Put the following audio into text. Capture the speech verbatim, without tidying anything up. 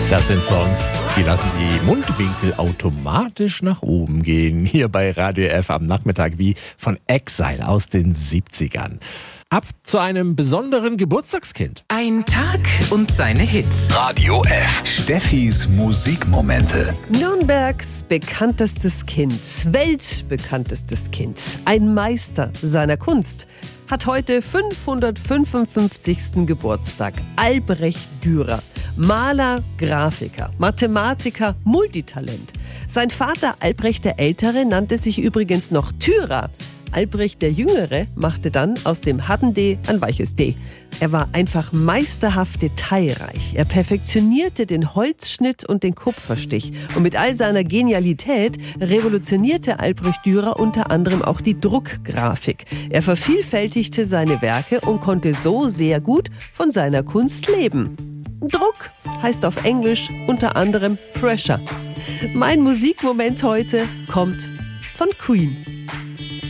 Das sind Songs, die lassen die Mundwinkel automatisch nach oben gehen. Hier bei Radio F am Nachmittag wie von Exile aus den siebzigern. Ab zu einem besonderen Geburtstagskind. Ein Tag und seine Hits. Radio F. Steffis Musikmomente. Nürnbergs bekanntestes Kind, weltbekanntestes Kind, ein Meister seiner Kunst, hat heute fünfhundertfünfundfünfzigsten Geburtstag. Albrecht Dürer. Maler, Grafiker, Mathematiker, Multitalent. Sein Vater Albrecht der Ältere nannte sich übrigens noch Dürer. Albrecht der Jüngere machte dann aus dem harten D ein weiches D. Er war einfach meisterhaft detailreich. Er perfektionierte den Holzschnitt und den Kupferstich. Und mit all seiner Genialität revolutionierte Albrecht Dürer unter anderem auch die Druckgrafik. Er vervielfältigte seine Werke und konnte so sehr gut von seiner Kunst leben. Druck heißt auf Englisch unter anderem Pressure. Mein Musikmoment heute kommt von Queen.